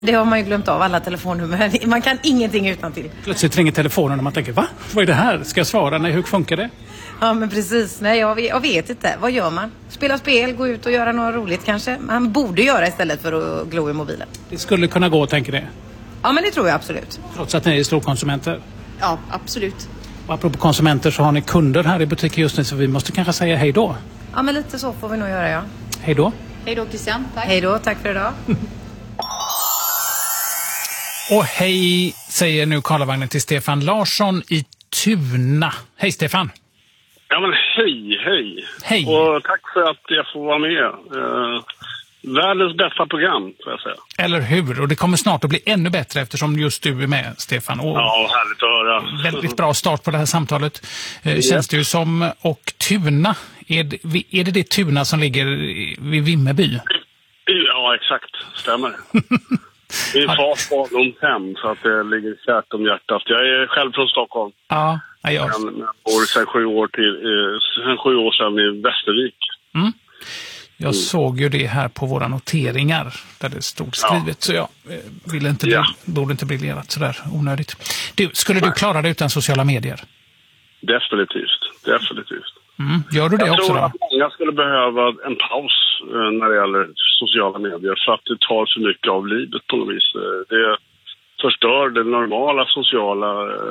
Det har man ju glömt av alla telefonnummer. Man kan ingenting utan till. Plötsligt ringer telefonen och man tänker, va? Vad är det här? Ska jag svara? Nej, hur funkar det? Ja, men precis. Nej, jag vet inte. Vad gör man? Spela spel, gå ut och göra något roligt kanske. Man borde göra istället för att glo i mobilen. Det skulle kunna gå, tänker det. Ja, men det tror jag absolut. Trots att ni är storkonsumenter. Ja, absolut. Och apropå konsumenter så har ni kunder här i butiken just nu, så vi måste kanske säga hej då. Ja, men lite så får vi nog göra, ja. Hej då. Hej då, Christian. Tack. Hej då, tack för idag. Och hej säger nu Karlavagnen till Stefan Larsson i Tuna. Hej Stefan. Ja men hej. Hej. Och tack för att jag får vara med. Världens bästa program, får jag säga. Eller hur? Och det kommer snart att bli ännu bättre eftersom just du är med, Stefan. Och ja, härligt att höra. väldigt bra start på det här samtalet. Känns det ju som. Och Tuna, är det Tuna som ligger vid Vimmerby? Ja, exakt. Stämmer. Min far var någon hem så att det ligger kärt om hjärtat. Jag är själv från Stockholm. Ja, jag bor sedan 7 år sedan i Västervik. Mm. Jag såg ju det här på våra noteringar där det stod skrivet, så jag borde inte briljerat sådär onödigt. Skulle du klara dig utan sociala medier? Definitivt. Mm. Gör du det jag också tror då? Att många skulle behöva en paus när det gäller sociala medier för att det tar för mycket av livet på något vis. Det förstör det normala sociala,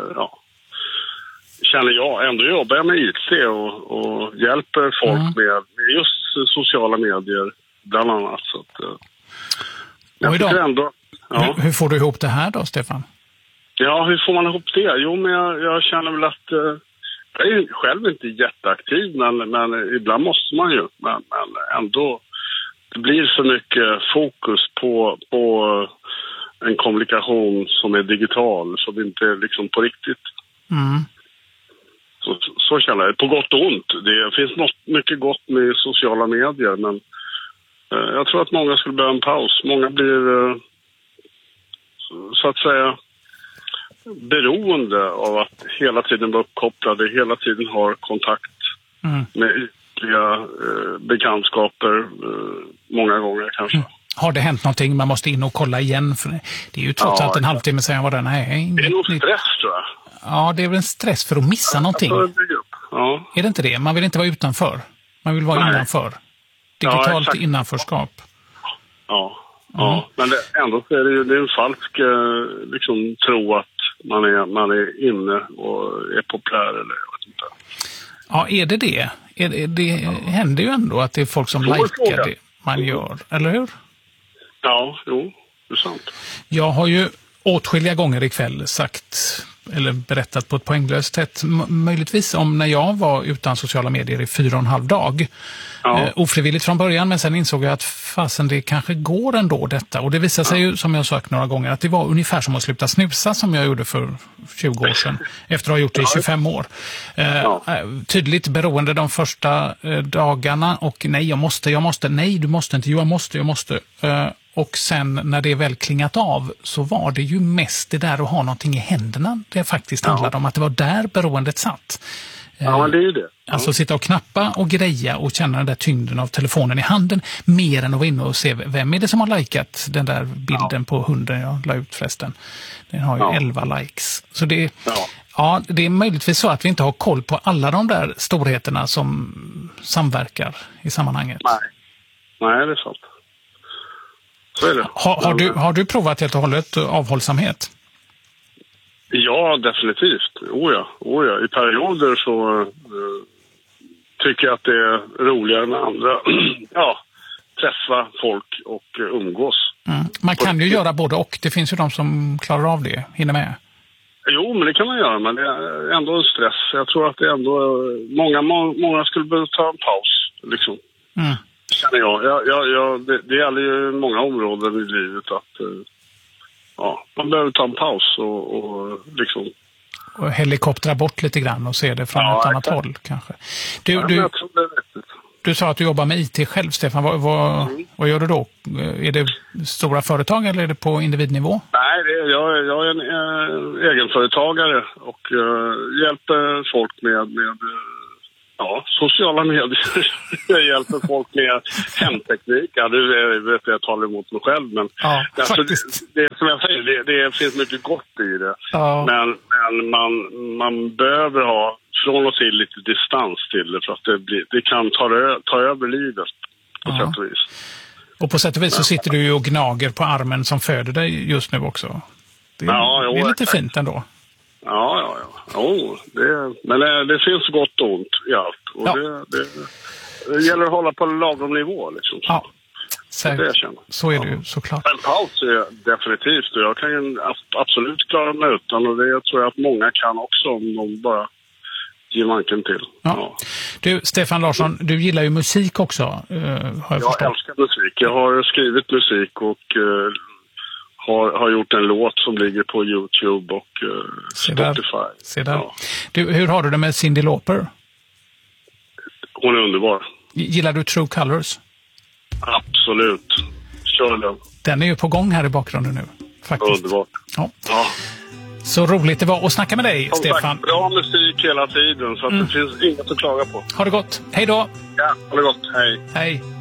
känner jag. Ändå jobbar jag med IT och hjälper folk med just sociala medier bland annat. Så att, jag tycker ändå, hur får du ihop det här då, Stefan? Ja, hur får man ihop det? Jo, men jag känner väl att jag är själv inte jätteaktiv, men ibland måste man ju. Men ändå, det blir för mycket fokus på en kommunikation som är digital, så det inte är liksom på riktigt. Mm. Så känner jag. På gott och ont. Det finns mycket gott med sociala medier, men jag tror att många skulle behöva en paus. Många blir så att säga beroende av att hela tiden vara uppkopplade, hela tiden har kontakt med ytliga bekantskaper många gånger kanske. Mm. Har det hänt någonting? Man måste in och kolla igen. För det är ju trots allt en halvtimme sedan jag var där. Nej, det är nog stress, tror jag. Ja, det är väl en stress för att missa någonting. Ja. Är det inte det? Man vill inte vara utanför. Man vill vara innanför. Digitalt innanförskap. Ja, men ändå så är det ju en falsk liksom, tro att man är inne och är populär eller jag vet inte. Ja, är det det? Det händer ju ändå att det är folk som likar det man gör, eller hur? Ja, jo, det är sant. Jag har ju åtskilliga gånger ikväll sagt eller berättat på ett poänglöst sätt möjligtvis om när jag var utan sociala medier i 4,5 dag. Ofrivilligt från början, men sen insåg jag att fasen, det kanske går ändå detta. Och det visar sig ju, som jag sagt några gånger, att det var ungefär som att sluta snusa som jag gjorde för 20 år sedan efter att ha gjort det i 25 år. Tydligt beroende de första dagarna och nej, jag måste, nej, du måste inte, jo, jag måste. Och sen när det väl klingat av så var det ju mest det där att ha någonting i händerna. Det faktiskt handlade om att det var där beroendet satt. Ja, men det är ju det. Alltså sitta och knappa och greja och känna den där tyngden av telefonen i handen mer än att vara inne och se vem är det som har likat den där bilden på hunden jag la ut förresten. Den har ju 11 likes. Så det, det är möjligtvis så att vi inte har koll på alla de där storheterna som samverkar i sammanhanget. Nej, det är sant. Så är det. Har du provat helt och hållet avhållsamhet? Ja, definitivt. Oh ja. I perioder så tycker jag att det är roligare än andra. Träffa folk och umgås. Mm. Man kan ju göra både och. Det finns ju de som klarar av det, hinner med. Jo, men det kan man göra, men det är ändå en stress. Jag tror att det är ändå många skulle behöva ta en paus, liksom. Mm. Känner jag. Det gäller ju många områden i livet att man behöver ta en paus och liksom... Och helikoptera bort lite grann och se det från ett annat håll kanske. Du sa att du jobbar med IT själv, Stefan. Vad gör du då? Är det stora företag eller är det på individnivå? Nej, jag är en egenföretagare och hjälper folk med Ja, sociala medier. Jag hjälper folk med hemteknik. Ja, det vet jag talar emot mig själv. Men ja, alltså, det som jag säger, det finns mycket gott i det. Ja. Men man behöver ha från och till lite distans till det. För att det kan ta över livet på sätt och vis. Och på sätt och vis så sitter du ju och gnager på armen som föder dig just nu också. Det är lite fint ändå. Ja. Men det finns gott och ont i allt. Och det gäller att hålla på en lagom nivå. Liksom. Ja, så är det ju såklart. En paus är definitivt. Och jag kan ju absolut klara mig utan. Och det tror jag att många kan också om de bara ger manken till. Ja. Du, Stefan Larsson, du gillar ju musik också. Jag älskar musik. Jag har skrivit musik och... Har gjort en låt som ligger på YouTube och Spotify. Se där. Ja. Du, hur har du det med Cyndi Lauper? Hon är underbar. Gillar du True Colors? Absolut. Kör den. Den är ju på gång här i bakgrunden nu. Faktiskt. Underbart. Ja. Så roligt det var att snacka med dig, Stefan. Bra musik hela tiden så att det finns inget att klaga på. Ha det gott. Hej då. Ja, ha det gott. Hej. Hej.